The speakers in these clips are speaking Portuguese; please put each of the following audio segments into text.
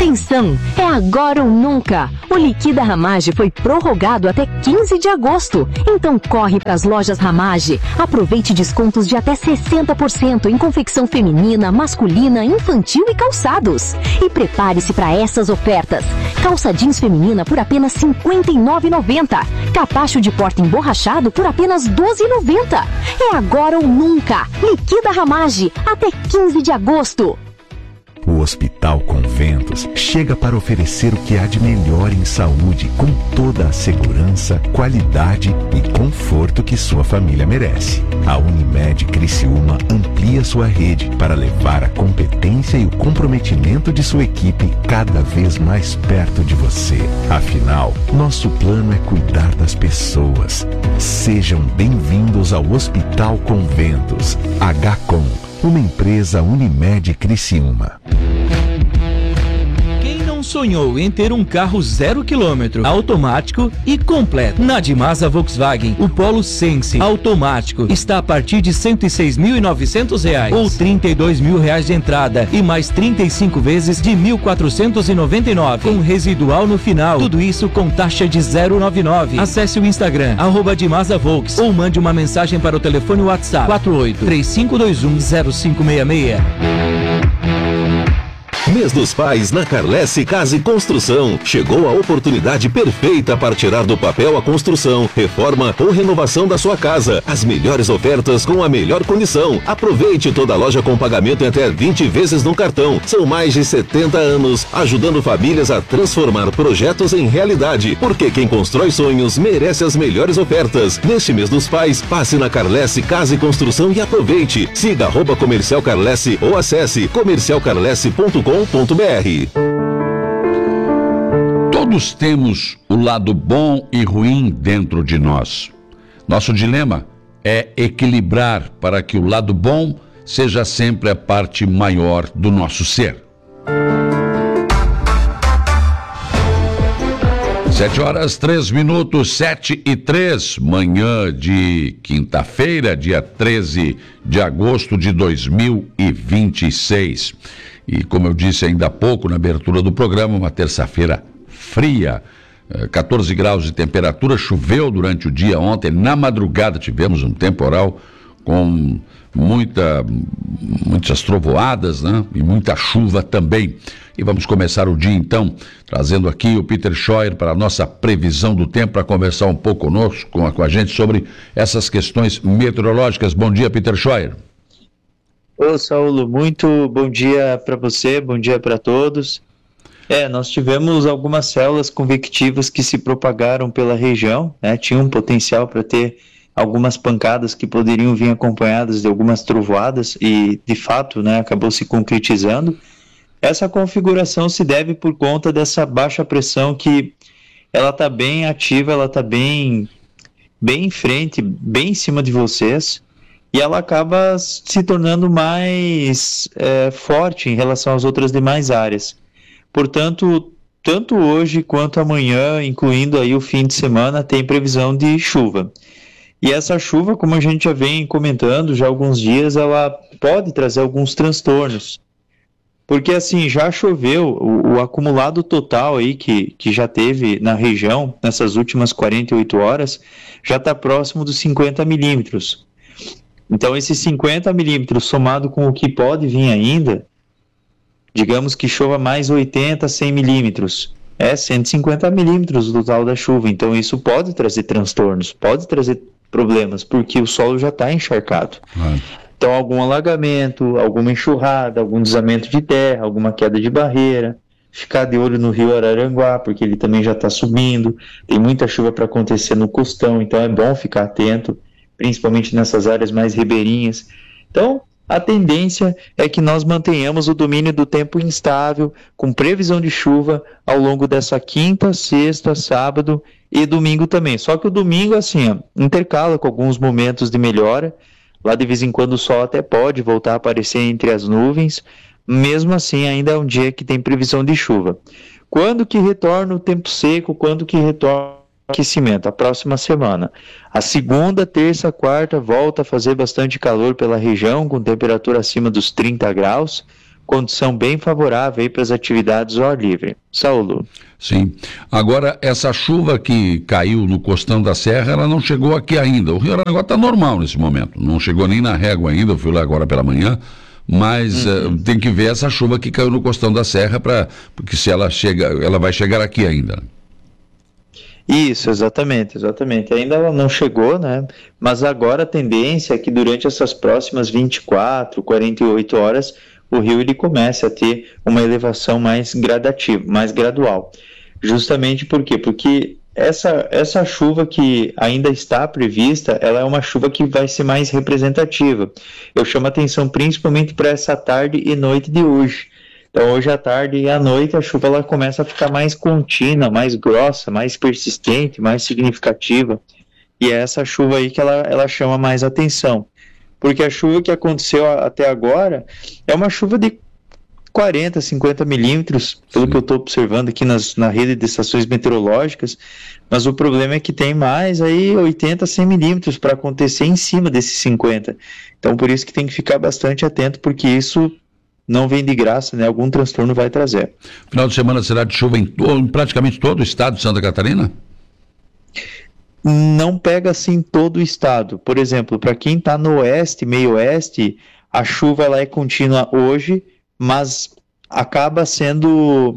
Atenção, é agora ou nunca. O Liquida Ramage foi prorrogado até 15 de agosto. Então corre para as lojas Ramage. Aproveite descontos de até 60% em confecção feminina, masculina, infantil e calçados. E prepare-se para essas ofertas. Calça jeans feminina por apenas R$ 59,90. Capacho de porta emborrachado por apenas R$ 12,90. É agora ou nunca. Liquida Ramage até 15 de agosto. O Hospital Conventos chega para oferecer o que há de melhor em saúde, com toda a segurança, qualidade e conforto que sua família merece. A Unimed Criciúma amplia sua rede para levar a competência e o comprometimento de sua equipe cada vez mais perto de você. Afinal, nosso plano é cuidar das pessoas. Sejam bem-vindos ao Hospital Conventos. HCOM, uma empresa Unimed Criciúma. Sonhou em ter um carro 0 km, automático e completo. Na Dimasa Volkswagen, o Polo Sense automático está a partir de R$ 106.900 ou R$ 32.000 de entrada e mais 35 vezes de R$ 1.499 com residual no final. Tudo isso com taxa de 0,99. Acesse o Instagram @Dimasa Volks ou mande uma mensagem para o telefone WhatsApp 48-3521-0566. Mês dos Pais na Carlesse Casa e Construção. Chegou a oportunidade perfeita para tirar do papel a construção, reforma ou renovação da sua casa. As melhores ofertas com a melhor condição. Aproveite toda a loja com pagamento em até 20 vezes no cartão. São mais de 70 anos ajudando famílias a transformar projetos em realidade. Porque quem constrói sonhos merece as melhores ofertas. Neste Mês dos Pais, passe na Carlesse Casa e Construção e aproveite. Siga @Comercial Carlesse ou acesse comercialcarlesse.com.br. Todos temos o lado bom e ruim dentro de nós. Nosso dilema é equilibrar para que o lado bom seja sempre a parte maior do nosso ser. 7h03, 7h03, manhã de quinta-feira, dia 13 de agosto de 2026. E como eu disse ainda há pouco na abertura do programa, uma terça-feira fria, 14 graus de temperatura, choveu durante o dia ontem, na madrugada tivemos um temporal com muitas trovoadas, né? E muita chuva também. E vamos começar o dia então, trazendo aqui o Peter Scheuer para a nossa previsão do tempo, para conversar um pouco conosco, com a gente sobre essas questões meteorológicas. Bom dia, Peter Scheuer. Ô Saulo, muito bom dia para você, bom dia para todos. Nós tivemos algumas células convectivas que se propagaram pela região, né? Tinha um potencial para ter algumas pancadas que poderiam vir acompanhadas de algumas trovoadas e, de fato, né, acabou se concretizando. Essa configuração se deve por conta dessa baixa pressão que ela está bem ativa, ela está bem em frente, bem em cima de vocês. E ela acaba se tornando mais forte em relação às outras demais áreas. Portanto, tanto hoje quanto amanhã, incluindo aí o fim de semana, tem previsão de chuva. E essa chuva, como a gente já vem comentando já há alguns dias, ela pode trazer alguns transtornos. Porque assim, já choveu, o acumulado total aí que já teve na região, nessas últimas 48 horas, já está próximo dos 50 milímetros. Então, esses 50 milímetros somado com o que pode vir ainda, digamos que chova mais 80, 100 milímetros. 150 milímetros do total da chuva. Então, isso pode trazer transtornos, pode trazer problemas, porque o solo já está encharcado. Então, algum alagamento, alguma enxurrada, algum deslizamento de terra, alguma queda de barreira. Ficar de olho no rio Araranguá, porque ele também já está subindo. Tem muita chuva para acontecer no costão, então é bom ficar atento, principalmente nessas áreas mais ribeirinhas. Então, a tendência é que nós mantenhamos o domínio do tempo instável, com previsão de chuva ao longo dessa quinta, sexta, sábado e domingo também. Só que o domingo, assim, intercala com alguns momentos de melhora. Lá, de vez em quando, o sol até pode voltar a aparecer entre as nuvens. Mesmo assim, ainda é um dia que tem previsão de chuva. Quando que retorna o tempo seco? Quando que retorna aquecimento? A próxima semana. A segunda, terça, quarta volta a fazer bastante calor pela região, com temperatura acima dos 30 graus. condição bem favorável para as atividades ao ar livre. Saulo. Sim. Agora, essa chuva que caiu no costão da serra, ela não chegou aqui ainda. O Rio Aranaguá está normal nesse momento. Não chegou nem na régua ainda, eu fui lá agora pela manhã. Mas tem que ver essa chuva que caiu no costão da serra, porque se ela chega, ela vai chegar aqui ainda. Isso, exatamente. Ainda ela não chegou, né? Mas agora a tendência é que durante essas próximas 24, 48 horas, o rio ele comece a ter uma elevação mais gradativa, mais gradual. Justamente por quê? Porque essa chuva que ainda está prevista, ela é uma chuva que vai ser mais representativa. Eu chamo a atenção principalmente para essa tarde e noite de hoje. Então, hoje à tarde e à noite, a chuva ela começa a ficar mais contínua, mais grossa, mais persistente, mais significativa. E é essa chuva aí que ela chama mais atenção. Porque a chuva que aconteceu até agora é uma chuva de 40, 50 milímetros, pelo que eu estou observando aqui na rede de estações meteorológicas, mas o problema é que tem mais aí 80, 100 milímetros para acontecer em cima desses 50. Então, por isso que tem que ficar bastante atento, porque isso não vem de graça, né? Algum transtorno vai trazer. Final de semana será de chuva em praticamente todo o estado de Santa Catarina? Não pega assim todo o estado. Por exemplo, para quem está no oeste, meio oeste, a chuva ela é contínua hoje, mas acaba sendo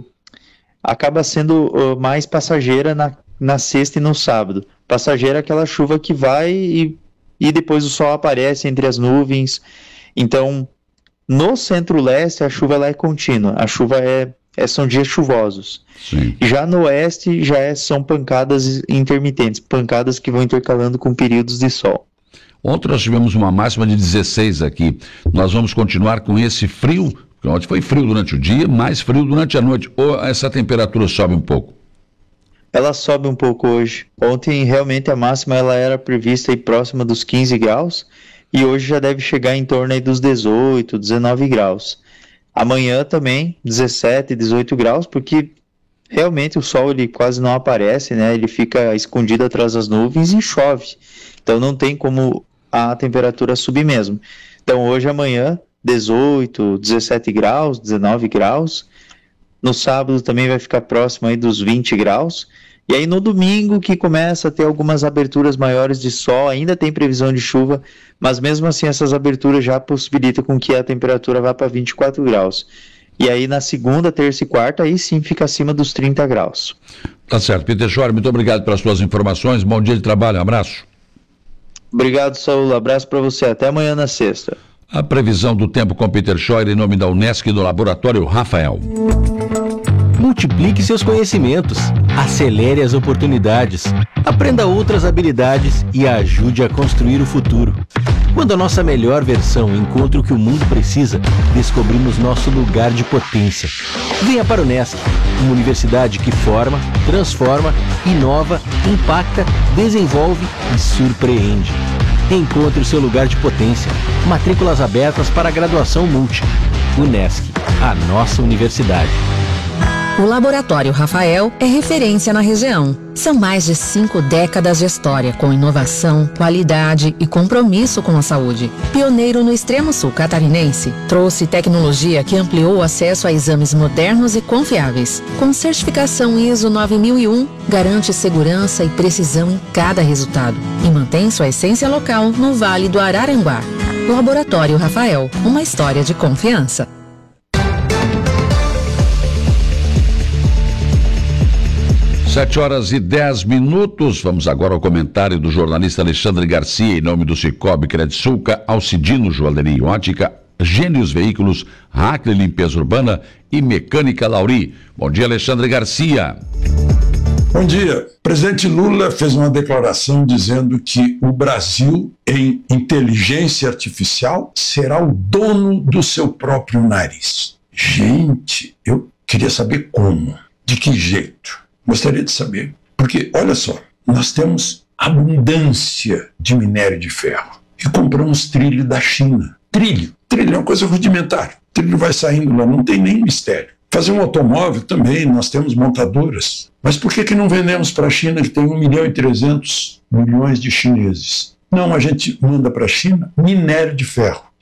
mais passageira na sexta e no sábado. Passageira é aquela chuva que vai e depois o sol aparece entre as nuvens. Então, no centro-leste a chuva ela é contínua. A chuva são dias chuvosos. Sim. Já no oeste são pancadas intermitentes, pancadas que vão intercalando com períodos de sol. Ontem nós tivemos uma máxima de 16 aqui. Nós vamos continuar com esse frio. Ontem foi frio durante o dia, mais frio durante a noite. Ou essa temperatura sobe um pouco? Ela sobe um pouco hoje. Ontem realmente a máxima ela era prevista aí próxima dos 15 graus e hoje já deve chegar em torno aí dos 18, 19 graus. Amanhã também 17, 18 graus, porque realmente o sol ele quase não aparece, né? Ele fica escondido atrás das nuvens e chove. Então não tem como a temperatura subir mesmo. Então hoje, amanhã, 18, 17 graus, 19 graus. No sábado também vai ficar próximo aí dos 20 graus. E aí no domingo que começa a ter algumas aberturas maiores de sol, ainda tem previsão de chuva, mas mesmo assim essas aberturas já possibilitam com que a temperatura vá para 24 graus. E aí na segunda, terça e quarta, aí sim fica acima dos 30 graus. Tá certo. Peter Schor, muito obrigado pelas suas informações. Bom dia de trabalho, um abraço. Obrigado, Saulo. Abraço para você. Até amanhã na sexta. A previsão do tempo com Peter Schor em nome da Unesc do Laboratório Rafael. Multiplique seus conhecimentos, acelere as oportunidades, aprenda outras habilidades e ajude a construir o futuro. Quando a nossa melhor versão encontra o que o mundo precisa, descobrimos nosso lugar de potência. Venha para o Unesc, uma universidade que forma, transforma, inova, impacta, desenvolve e surpreende. Encontre o seu lugar de potência. Matrículas abertas para a graduação multi. Unesc, a nossa universidade. O Laboratório Rafael é referência na região. São mais de 5 décadas de história com inovação, qualidade e compromisso com a saúde. Pioneiro no extremo sul catarinense, trouxe tecnologia que ampliou o acesso a exames modernos e confiáveis. Com certificação ISO 9001, garante segurança e precisão em cada resultado e mantém sua essência local no Vale do Araranguá. Laboratório Rafael, uma história de confiança. 7h10. Vamos agora ao comentário do jornalista Alexandre Garcia, em nome do Cicobi Credsulca, Alcidino Joalheria Ótica, Gênios Veículos, Hackley Limpeza Urbana e Mecânica Lauri. Bom dia, Alexandre Garcia. Bom dia. O presidente Lula fez uma declaração dizendo que o Brasil, em inteligência artificial, será o dono do seu próprio nariz. Gente, eu queria saber como, de que jeito. Gostaria de saber, porque, olha só, nós temos abundância de minério de ferro e compramos trilho da China. Trilho é uma coisa rudimentar. Trilho vai saindo lá, não tem nem mistério. Fazer um automóvel também, nós temos montadoras. Mas por que não vendemos para a China, que tem 1.300.000.000 de chineses? Não, a gente manda para a China minério de ferro.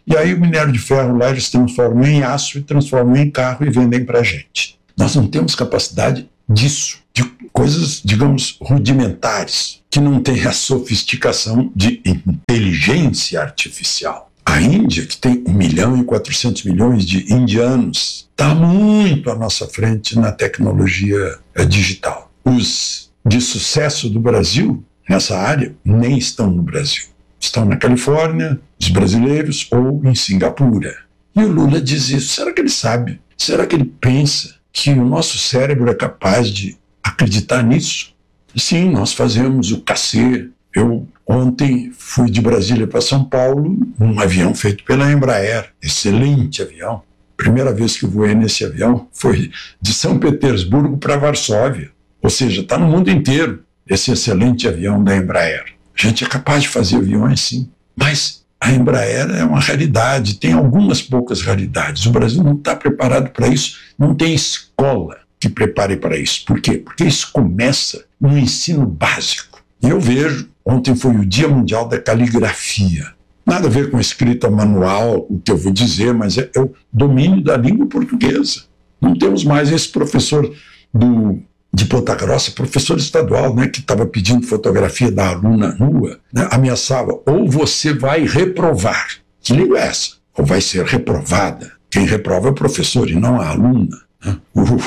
E aí o minério de ferro lá eles transformam em aço e transformam em carro e vendem para a gente. Nós não temos capacidade disso, de coisas, digamos, rudimentares, que não têm a sofisticação de inteligência artificial. A Índia, que tem 1.400.000.000 de indianos, está muito à nossa frente na tecnologia digital. Os de sucesso do Brasil, nessa área, nem estão no Brasil. Estão na Califórnia, os brasileiros, ou em Singapura. E o Lula diz isso. Será que ele sabe? Será que ele pensa que o nosso cérebro é capaz de acreditar nisso? Sim, nós fazemos o cacê. Eu ontem fui de Brasília para São Paulo num avião feito pela Embraer, excelente avião. Primeira vez que eu voei nesse avião foi de São Petersburgo para Varsóvia, ou seja, está no mundo inteiro esse excelente avião da Embraer. A gente é capaz de fazer aviões, sim, mas a Embraer é uma raridade, tem algumas poucas raridades. O Brasil não está preparado para isso, não tem escola que prepare para isso. Por quê? Porque isso começa no ensino básico. E eu vejo, ontem foi o Dia Mundial da Caligrafia. Nada a ver com escrita manual, o que eu vou dizer, mas é o domínio da língua portuguesa. Não temos mais esse professor de Ponta Grossa, professor estadual, né, que estava pedindo fotografia da aluna nua, né, ameaçava, ou você vai reprovar. Que língua é essa? Ou vai ser reprovada. Quem reprova é o professor e não a aluna. Né?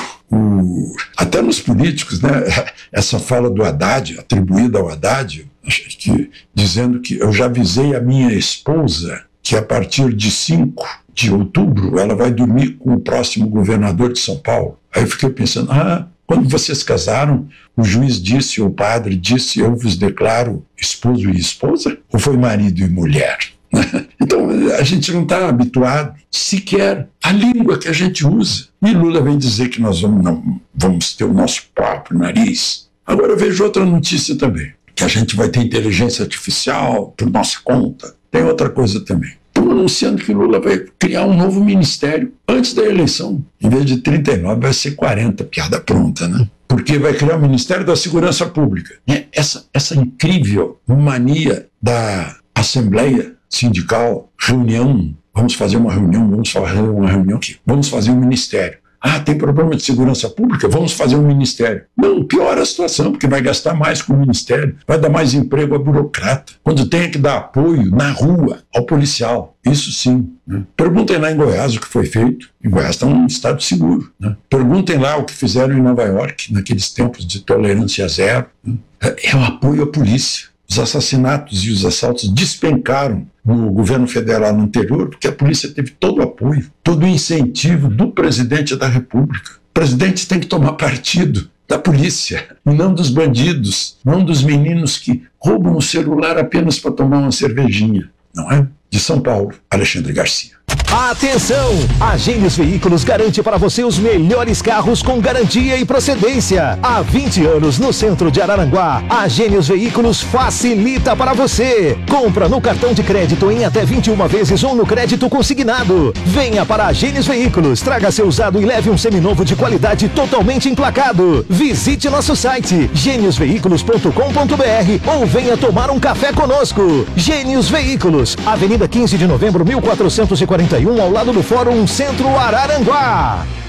Até nos políticos, né, essa fala do Haddad, atribuída ao Haddad, dizendo que eu já avisei a minha esposa que a partir de 5 de outubro ela vai dormir com o próximo governador de São Paulo. Aí eu fiquei pensando, quando vocês casaram, o juiz disse, o padre disse, eu vos declaro esposo e esposa? Ou foi marido e mulher? Então, a gente não está habituado sequer à língua que a gente usa. E Lula vem dizer que nós vamos ter o nosso próprio nariz. Agora eu vejo outra notícia também, que a gente vai ter inteligência artificial por nossa conta. Tem outra coisa também. Estão anunciando que Lula vai criar um novo ministério antes da eleição. Em vez de 39, vai ser 40. Piada pronta, né? Porque vai criar o Ministério da Segurança Pública. Essa incrível mania da Assembleia Sindical, reunião, vamos fazer uma reunião aqui, vamos fazer um ministério. Tem problema de segurança pública? Vamos fazer um ministério. Não, piora a situação, porque vai gastar mais com o ministério, vai dar mais emprego a burocrata, quando tem que dar apoio na rua ao policial. Isso sim. Né? Perguntem lá em Goiás o que foi feito. Em Goiás está um estado seguro. Né? Perguntem lá o que fizeram em Nova York, naqueles tempos de tolerância zero. Né? É o apoio à polícia. Os assassinatos e os assaltos despencaram no governo federal anterior, porque a polícia teve todo o apoio, todo o incentivo do presidente da República. O presidente tem que tomar partido da polícia, e não dos bandidos, não dos meninos que roubam o celular apenas para tomar uma cervejinha, não é? De São Paulo, Alexandre Garcia. Atenção! A Gênios Veículos garante para você os melhores carros com garantia e procedência. Há 20 anos no centro de Araranguá, a Gênios Veículos facilita para você. Compra no cartão de crédito em até 21 vezes ou no crédito consignado. Venha para a Gênios Veículos, traga seu usado e leve um seminovo de qualidade totalmente emplacado. Visite nosso site geniosveículos.com.br ou venha tomar um café conosco. Gênios Veículos, Avenida 15 de Novembro, 1441, ao lado do Fórum Centro Araranguá.